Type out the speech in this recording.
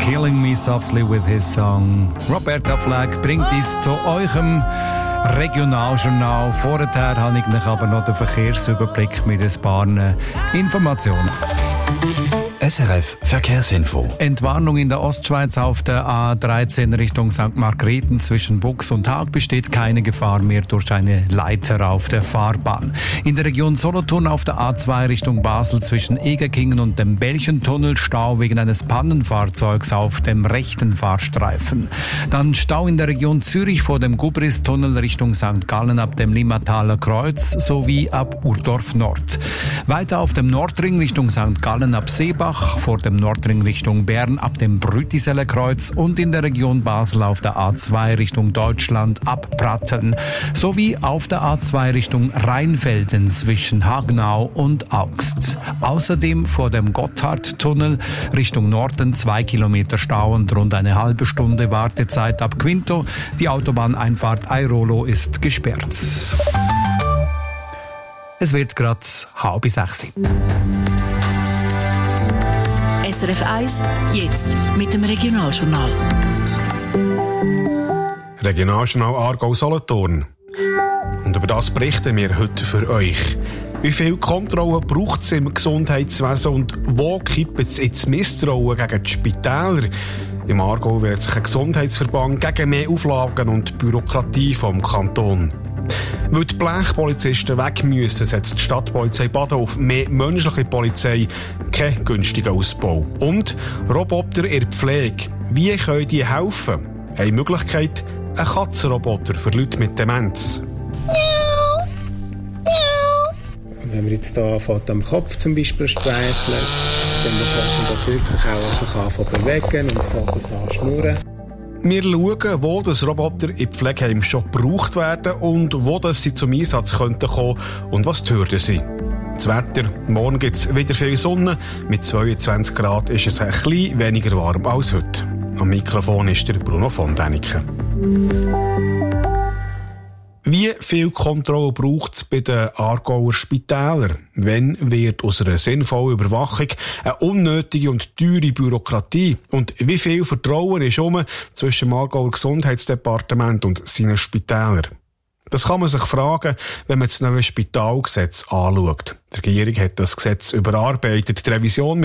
Killing Me Softly with his song. Roberta Flack bringt uns zu eurem Regionaljournal. Vorher habe ich euch aber noch den Verkehrsüberblick mit ein paar Informationen. SRF Verkehrsinfo. Entwarnung in der Ostschweiz auf der A13 Richtung St. Margrethen zwischen Bux und Haag besteht keine Gefahr mehr durch eine Leiter auf der Fahrbahn. In der Region Solothurn auf der A2 Richtung Basel zwischen Egerkingen und dem Belchentunnel Stau wegen eines Pannenfahrzeugs auf dem rechten Fahrstreifen. Dann Stau in der Region Zürich vor dem Gubristunnel Richtung St. Gallen ab dem Limmataler Kreuz sowie ab Urdorf Nord. Weiter auf dem Nordring Richtung St. Gallen ab Seebach, vor dem Nordring Richtung Bern ab dem Brütiseler Kreuz und in der Region Basel auf der A2 Richtung Deutschland ab Pratteln sowie auf der A2 Richtung Rheinfelden zwischen Hagenau und Augst. Außerdem vor dem Gotthardtunnel Richtung Norden 2 Kilometer Stau und rund eine halbe Stunde Wartezeit ab Quinto. Die Autobahneinfahrt Airolo ist gesperrt. Es wird gerade 5:30. SRF 1, jetzt mit dem Regionaljournal. Regionaljournal Aargau-Solothurn. Und über das berichten wir heute für euch. Wie viel Kontrollen braucht es im Gesundheitswesen und wo kippt es ins Misstrauen gegen die Spitäler? Im Aargau wehrt sich ein Gesundheitsverband gegen mehr Auflagen und Bürokratie vom Kanton. Weil die Blechpolizisten weg müssen, setzt die Stadtpolizei Baden auf mehr menschliche Polizei, kein günstiger Ausbau. Und Roboter in der Pflege. Wie können die helfen? Eine Möglichkeit, ein Katzenroboter für Leute mit Demenz. Wenn wir jetzt hier anfangen, am Kopf zum Beispiel streicheln, dann kann man das wirklich auch sich anfangen bewegen und fängt das an schnurren. Wir schauen, wo das Roboter in Pflegeheimen schon gebraucht werden und wo das sie zum Einsatz könnten kommen und was die Hürden sind. Das Wetter, morgen gibt es wieder viel Sonne. Mit 22 Grad ist es ein bisschen weniger warm als heute. Am Mikrofon ist der Bruno von Däniken. Wie viel Kontrolle braucht es bei den Aargauer Spitälern? Wann wird aus einer sinnvollen Überwachung eine unnötige und teure Bürokratie? Und wie viel Vertrauen ist zwischen dem Aargauer Gesundheitsdepartement und seinen Spitälern? Das kann man sich fragen, wenn man das neue Spitalgesetz anschaut. Die Regierung hat das Gesetz überarbeitet. Die Revision